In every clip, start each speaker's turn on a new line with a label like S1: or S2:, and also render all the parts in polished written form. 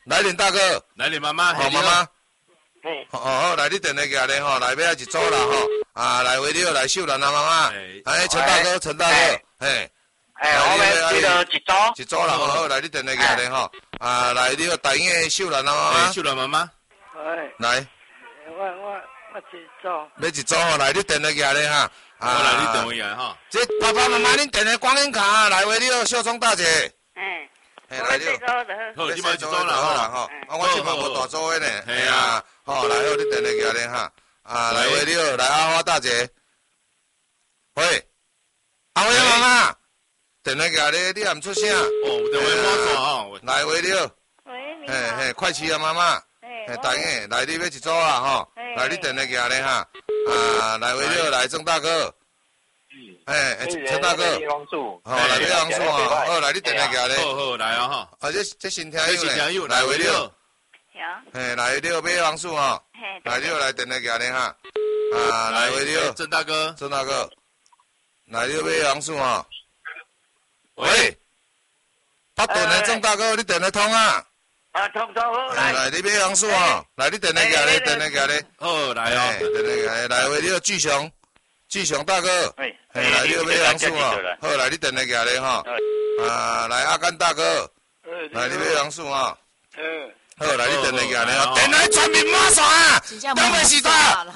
S1: 来林大哥，
S2: 来林妈妈，
S1: 好妈妈。
S3: 嘿，
S1: 好，来你电话过来吼，来要一组啦吼，来维了来秀兰啊妈妈，陈大哥，陈大哥，嘿，
S3: 我们这个
S1: 一组啦，好，来你电话过来吼，来你个大英秀兰啊妈妈，
S2: 秀兰妈妈，
S1: 来，
S3: 我一组，
S1: 要一组吼，来你电话过来哈，
S2: 我来你电话过来哈，
S1: 这爸爸妈妈恁电话光阴卡，来维了秀聪大姐，来了，
S2: 好，你买一组啦
S1: 哈，我这嘛无大组的呢，嘿啊，好，来好，你电话过来哈，来维了，来阿花大姐，喂，阿花妈妈，电话过来，你也唔出声，
S2: 电话挂线吼，
S1: 来维了，
S3: 喂，你
S1: 嘿，快起啊妈妈，大英，来你要一组啦吼，来你电话过来哈，来维了，来郑大哥。陈大哥，好，来买杨树啊，好，来你电话过来，
S2: 好，来啊哈，
S1: 这新听友来维了，来了买杨树啊，来了来电话过来哈，来维了，
S2: 郑大哥，
S1: 来了买杨树啊，喂，巴顿的郑大哥，你电话通啊？
S3: 通好
S1: 来你买杨树啊，来你电话过来，电话过来，
S2: 好，来啊，
S1: 电话过来，来维了巨雄大哥，来你买杨树啊，好，来你电话过来哈，来阿甘大哥，来你买杨树啊，好，来你电话过来啊，电话全面马上啊，东北时代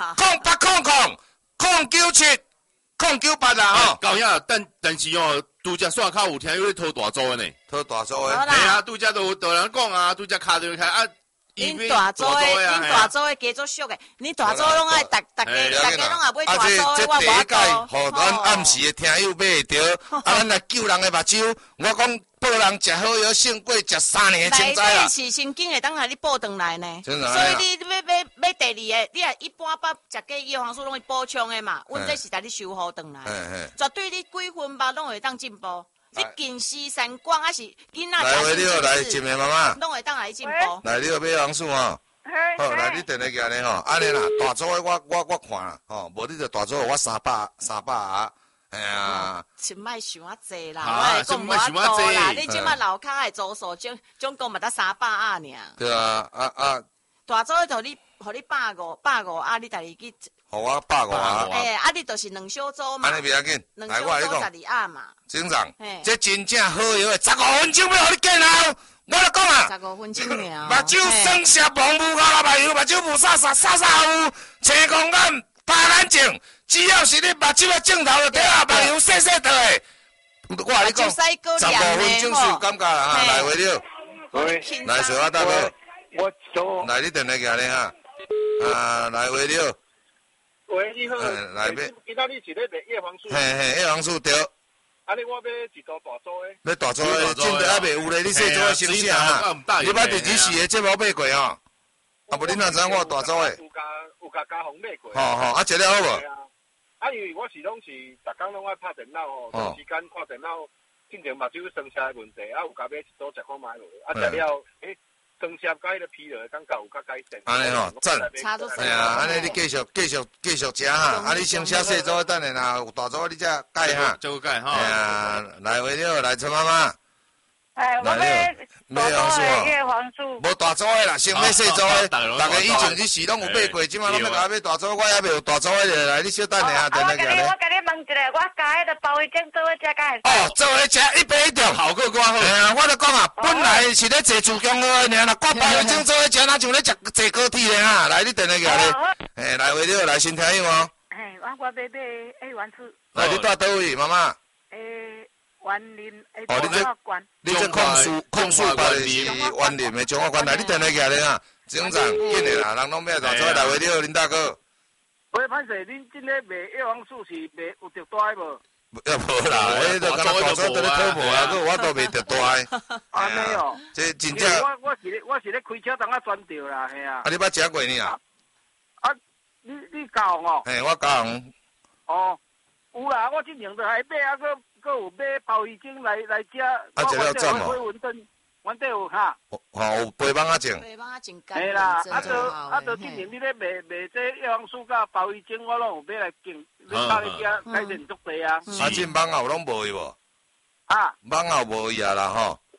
S1: 0800097098啦吼，
S2: 高呀，但是哦，拄只线卡有听有咧偷大租的呢，
S1: 偷大租的，
S2: 系啊，拄只有人讲啊，拄只卡就开啊。
S4: 恁大组的加做俗的，恁大组拢爱大家拢也买大组的，我无多。
S1: 互咱暗时的听友买着，咱来救人的目睭。我讲报人食好药胜过食3年的青菜啊。
S4: 内底是神经会当来你报回来呢。
S1: 真的。
S4: 所以你要第二个，你也一般把食过药行素拢会补充的嘛，阮这是带你修复回来。绝对你几分吧，拢会当进步。你近视散光还是囡仔
S1: 来，你来一名妈妈，
S4: 拢会当来进步。
S1: 来，你买杨树吼，好，来你电话过来吼，安尼啦，大组的我看啦，吼，无你着大组我300啊，哎呀，
S4: 请莫想啊济啦，我来讲无多啦，你即马楼骹的租数总共嘛得300啊尔。
S1: 对啊，
S4: 大组的你，互你150啊，你家己去。
S1: 互我150啊！
S4: 你就是2小组嘛，
S1: 安尼袂要紧，
S4: 来我讲12暗嘛。
S1: 警长，这真正好药的，15分钟要互你见啊！我来讲啊
S4: ，15分钟尔。
S1: 目睭酸涩、盲目、牙白油，目睭雾煞煞、煞煞有青光眼、白眼睛，只要是你目睭的镜头就对啊，白油细细的。我跟你讲，15分钟是有感觉啊！来回了，来水花大哥，来你电话过来哈，来回了。
S3: 喂，你好。
S1: 来买。
S3: 今仔日是咧卖叶黄素。
S1: 叶黄素对。
S3: 啊，你我买一组大组的。
S1: 要大组的，真的还袂有咧，你细组的先写哈。你捌第24个节目买过哦？啊，无你哪知我大组的？
S3: 有加红买过。
S1: 啊，食了好无？
S3: 因为我是拢是逐工拢爱拍电脑哦，长时间看电脑，进前目睭生涩的问题，啊有加买一组食看卖落，啊食了，生涩甲迄个疲劳感觉有较改善。
S1: 安尼吼，赞。哎呀，安尼你继续食哈，啊你先写细组，等下若有大组你才改哈。
S2: 就改哈。
S1: 哎呀，来回了，来陈妈妈。
S3: 我买大组的叶黄素。
S1: 无大组的啦，先买细组的。大家以前你是拢有买过，即马拢要甲我买大组，我还袂有大组的来，你小等下，等下过来。
S3: 我甲你问一下，我加迄个包围针做伙食甲会？
S1: 哦，做伙食一杯一条，
S2: 好过寡好。
S1: 哎呀，我就讲啊，本来是咧坐自强号的尔，挂包围针做伙食，哪像咧食坐高铁的哈？来，你电话过来。来回了，来先听友哦。
S3: 我买叶黄素。
S1: 来，你住倒位，妈妈？
S3: 园林
S1: 你这控诉吧是园林的中华关，来你电话过来啊，警长，紧的啦，人拢买大做来回了，林大哥。
S3: 喂，歹势，恁这个卖叶黄素是卖有着大无？
S1: 要无啦，迄个敢若大做在咧讨无啊，我都袂着大。
S3: 安尼哦，
S1: 这真正。
S3: 我是咧开车当啊转着啦，嘿啊。
S1: 啊，你捌食过呢啊？
S3: 啊，你教哦？
S1: 嘿，我教红。
S3: 哦，有啦，我之前就还买啊个。有买鲍鱼精来食，
S1: 食了怎哦？
S3: 阮这有哈。
S1: 有8蚊仔种。
S3: 系啦，就之前你咧卖这叶黄素甲鲍鱼精，我拢有买来种，你家己食改善足地啊。
S1: 这蚊仔有拢无去无？
S3: 啊，
S1: 蚊仔无去啊啦吼。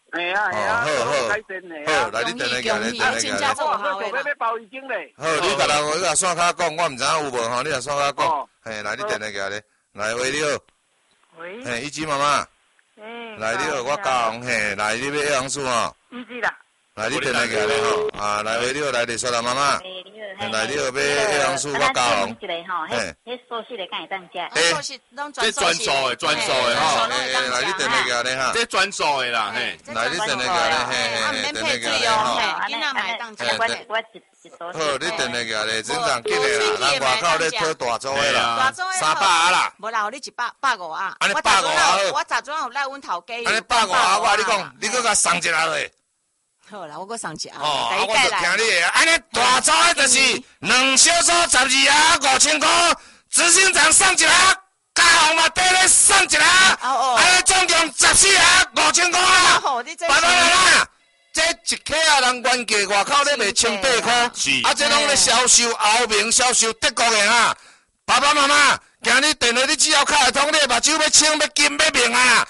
S3: 系啊系啊，改善系啊。
S2: 好，来你等下行，你等下行。
S3: 我要包已经咧。
S2: 好，你甲人你甲线卡讲，我毋知影有无吼，你甲线卡讲。嘿，来你等下行咧，来喂你好。
S5: 喂。
S2: 嘿，一枝妈妈。来你好，我教嘿，来你要杨树吼。
S5: 一枝啦。
S2: 来你等下行咧吼，啊来喂你好，来丽莎啦妈妈。来你好，要杨树我教。
S5: 嘿，迄素食的敢会当食？
S4: 素食拢
S2: 这专属的，专属的吼。来你等下行咧哈。这专属的啦，嘿。来你等下行咧，嘿，等下行咧吼。
S4: 囡仔买当食。
S2: 好，你等下行咧，真正紧的啦，咱外口咧讨大组的啦，300啦。
S4: 无啦，互你150啊。
S2: 安尼150啊。
S4: 我昨阵有来阮头家。
S2: 安尼150啊，我你讲，你搁甲送一下咧。
S4: 好啦，我搁送一下。
S2: 哦，我就听你的，安尼大组的就是2小组12啊5000块，执行长送一下，加红嘛底咧送一下，安尼总共14啊5000块啊。拜拜啦！这一克啊，人原价外口咧卖18块，啊，这拢咧销售欧盟、销售德国的啊。爸爸妈妈，今日电话你只要卡会通，你目睭要青、要金、要明啊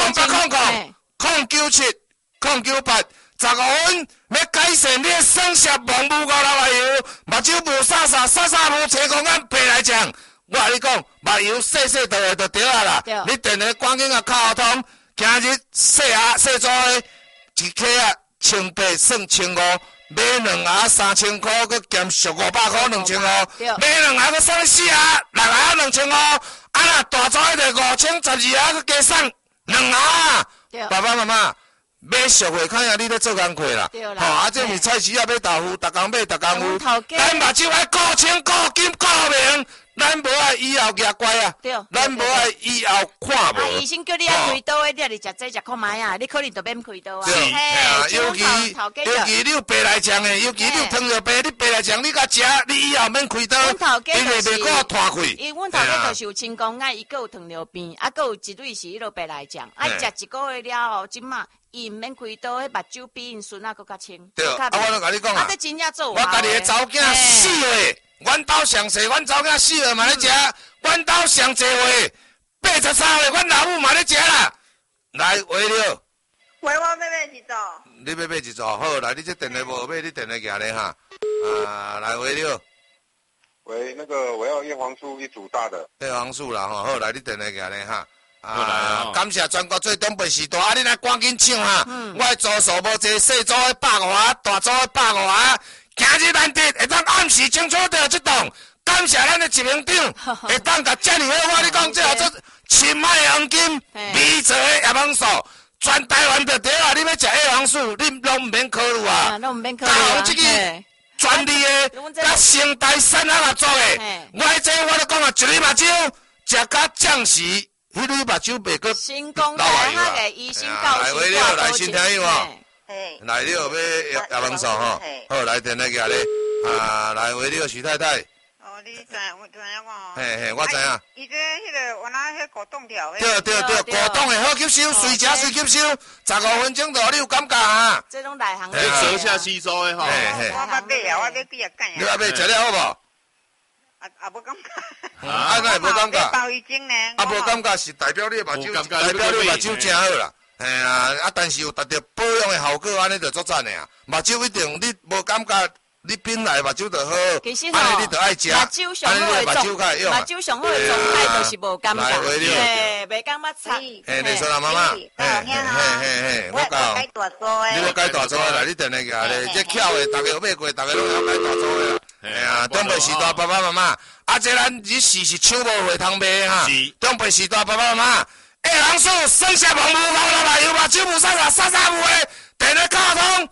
S2: ！0800-097-098。15分要改善你的双舌盲目高老目油，目睭无沙无青光眼白来讲，我甲你讲，目油细倒的就对啊啦。你电话赶紧啊卡通，今日细组的一克啊1800算1500，买2盒3000块，佮减俗500块2500，买2盒佮送4盒6盒2500，啊那大组的就5000 12盒佮加送2盒。爸爸妈妈。买俗货，看下你咧做工课啦，吼，啊，这是菜市啊，买豆腐，逐工买，逐工有。咱目睭爱顾清、顾金、顾明，咱无爱以后举乖啊，咱无爱以后看无。
S4: 医生叫你爱开刀的，你也是食这食看卖啊，你可能就免开刀啊。
S2: 对，啊，尤其你有白内障的，尤其你有糖尿病，你白内障你甲食，你以后免开刀，因为袂够拖开。
S4: 因阮头家就是有青光眼，伊佫有糖尿病，啊，佫有一类是迄落白内障，啊，食1个月了后，即马。伊毋免开刀，迄目睭比因孙仔佫较清。
S2: 对，啊，我都甲你讲啊，
S4: 这真正做。
S2: 我家己的查某囝4岁，阮兜上细，阮查某囝4岁嘛咧食，阮兜上济岁83岁，阮老母嘛咧食啦。来，喂了。
S5: 喂，我要买一组。
S2: 你要买一组，好，来，你这电话无买，你电话行咧哈。啊，来，喂了。
S3: 喂，那个我要叶黄素1组大的。
S2: 叶黄素啦，吼，好，来，你电话行咧哈。啊！感谢全国最东北时代，啊！你来赶紧抢哈！我的组数无济，细组的150盒，大组的150盒。今日难得会当暗时清楚到这档，感谢咱的执行长，会当甲遮尔好，我你讲这做深海黄金，美泽的叶黄素，全台湾就对啊！你要食叶黄素，你拢唔免考虑啊！
S4: 拢唔免考虑啊！
S2: 这个专利的，甲生态产业合作的，我这我都讲啊，一粒目睭食甲降时。迄类目睭袂个
S4: 成功的那个医生告诉我，
S2: 来先听伊吼，来你后要叶黄素吼，好来电那个咧，啊来喂你徐太太。
S5: 哦，你知我知影我吼。
S2: 嘿，我知影。
S5: 伊这迄个原来迄果冻条。
S2: 对，果冻的好吸收，随食随吸收，15分钟就你有感觉啊。
S4: 这种内行。
S2: 舌下吸收的吼。
S5: 我要买啊，我要几啊干呀。
S2: 你要买食了好无？
S5: 啊，无感觉。
S2: 啊，那无感觉。
S5: 包已经呢。
S2: 啊，无感觉是代表你目睭，代表你目睭真好啦。嘿啊，但是有达到保养的效果，安尼就足赞的啊。目睭一定你无感觉，你品来目睭就好。
S4: 其实
S2: 安尼你就爱食。
S4: 目睭上好的状态就是无感觉，嘿，袂感觉差。
S2: 嘿，你说啦，妈妈。嘿，我教。你要改大组的啦，你电话个咧，这巧的，大家有买过，大家拢要改大组的啦。哎呀，东北时代爸爸妈妈，啊，这咱日时是抢无回通卖哈。东北时代爸爸妈妈，叶黄素生下盲目高老目油，目睭无沙有的，电话卡通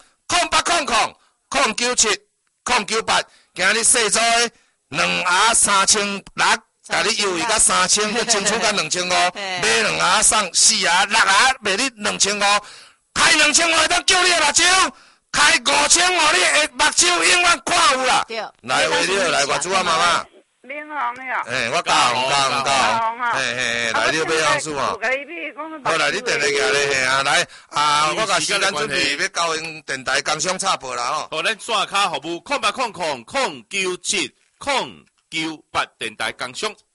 S2: 0800-097-098，今日细组的2盒3600，甲你优惠到3000，佮清楚到2500，买2盒送4盒6盒，卖你2500，开2500当救你的目睭。开5000哦，你的目睭永远看有啦。来，喂你好，来外祖啊，妈妈。
S5: 免红的哦。
S2: 嘿，我教，嘿，来你买红薯哦。好，来你电话行咧，嘿啊，来啊，我甲时间准备要交因电台工商插播啦吼。 好，咱刷卡服务0800-097-098电台工商。